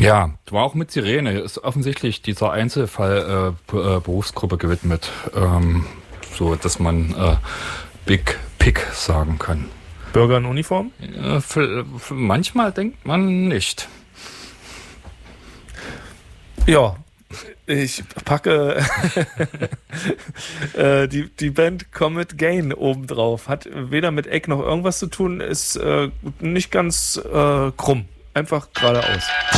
Ja, war auch mit Sirene. Ist offensichtlich dieser Einzelfall Berufsgruppe gewidmet, so dass man Big Pick sagen kann. Bürger in Uniform? Manchmal denkt man nicht. Ja, ich packe die Band Comet Gain obendrauf. Hat weder mit Eck noch irgendwas zu tun, ist nicht ganz krumm. Einfach geradeaus.